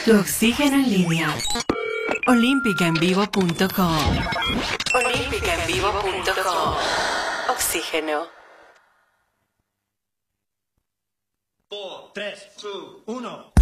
Tu oxígeno en línea. Olímpicaenvivo.com. Olímpicaenvivo.com. Oxígeno. 4, 3, 2, 1.